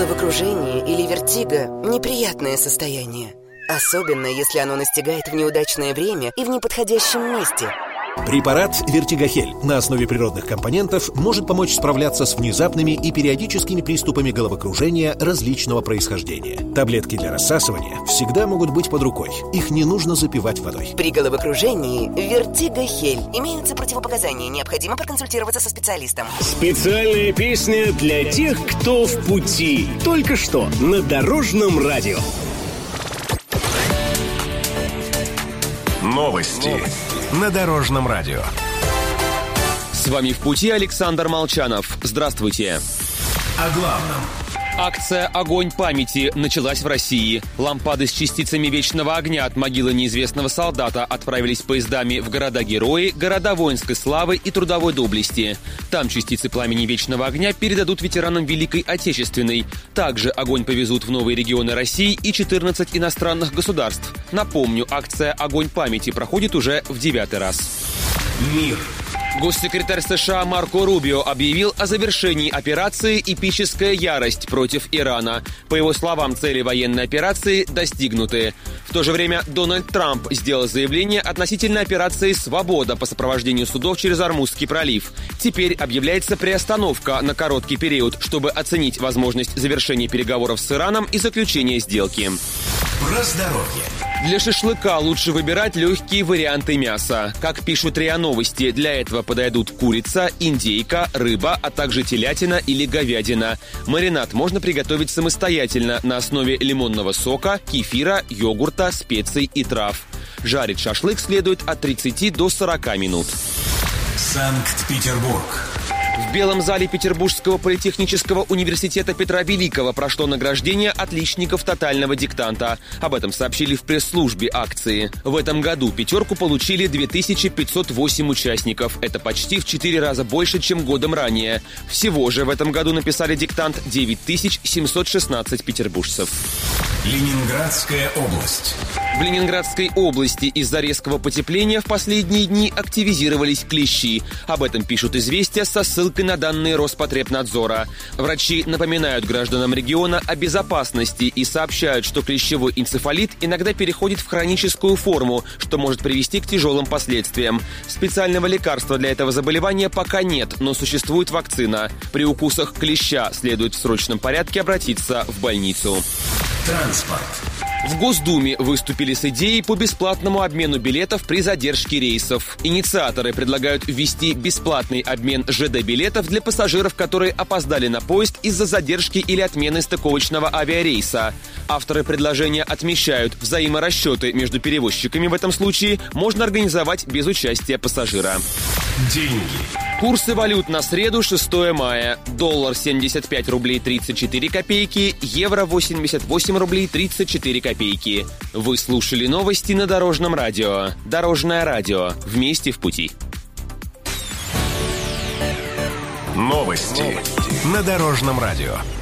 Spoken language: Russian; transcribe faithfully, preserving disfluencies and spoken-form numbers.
Головокружение или вертиго – неприятное состояние. Особенно, если оно настигает в неудачное время и в неподходящем месте. Препарат «Вертигохель» на основе природных компонентов может помочь справляться с внезапными и периодическими приступами головокружения различного происхождения. Таблетки для рассасывания всегда могут быть под рукой. Их не нужно запивать водой. При головокружении «Вертигохель» имеются противопоказания. Необходимо проконсультироваться со специалистом. Специальная песня для тех, кто в пути. Только что на Дорожном радио. Новости на Дорожном радио. С вами в пути Александр Молчанов. Здравствуйте. О главном. Акция «Огонь памяти» началась в России. Лампады с частицами вечного огня от могилы неизвестного солдата отправились поездами в города-герои, города воинской славы и трудовой доблести. Там частицы пламени вечного огня передадут ветеранам Великой Отечественной. Также огонь повезут в новые регионы России и четырнадцать иностранных государств. Напомню, акция «Огонь памяти» проходит уже в девятый раз. Мир. Госсекретарь США Марко Рубио объявил о завершении операции «Эпическая ярость» против Ирана. По его словам, цели военной операции достигнуты. В то же время Дональд Трамп сделал заявление относительно операции «Свобода» по сопровождению судов через Ормузский пролив. Теперь объявляется приостановка на короткий период, чтобы оценить возможность завершения переговоров с Ираном и заключения сделки. Про здоровье. Для шашлыка лучше выбирать легкие варианты мяса. Как пишут РИА Новости, для этого подойдут курица, индейка, рыба, а также телятина или говядина. Маринад можно приготовить самостоятельно на основе лимонного сока, кефира, йогурта, специй и трав. Жарить шашлык следует от тридцати до сорока минут. Санкт-Петербург. В Белом зале Петербургского политехнического университета Петра Великого прошло награждение отличников тотального диктанта. Об этом сообщили в пресс-службе акции. В этом году пятерку получили две тысячи пятьсот восемь участников. Это почти в четыре раза больше, чем годом ранее. Всего же в этом году написали диктант девять тысяч семьсот шестнадцать петербуржцев. Ленинградская область. В Ленинградской области из-за резкого потепления в последние дни активизировались клещи. Об этом пишут «Известия» со ссылкой на данные Роспотребнадзора. Врачи напоминают гражданам региона о безопасности и сообщают, что клещевой энцефалит иногда переходит в хроническую форму, что может привести к тяжелым последствиям. Специального лекарства для этого заболевания пока нет, но существует вакцина. При укусах клеща следует в срочном порядке обратиться в больницу. Транспорт. В Госдуме выступили с идеей по бесплатному обмену билетов при задержке рейсов. Инициаторы предлагают ввести бесплатный обмен ЖД-билетов для пассажиров, которые опоздали на поезд из-за задержки или отмены стыковочного авиарейса. Авторы предложения отмечают, взаиморасчеты между перевозчиками в этом случае можно организовать без участия пассажира. Деньги. Курсы валют на среду, шестое мая. Доллар семьдесят пять рублей тридцать четыре копейки, евро восемьдесят восемь рублей тридцать четыре копейки. Вы слушали новости на Дорожном радио. Дорожное радио. Вместе в пути. Новости на Дорожном радио.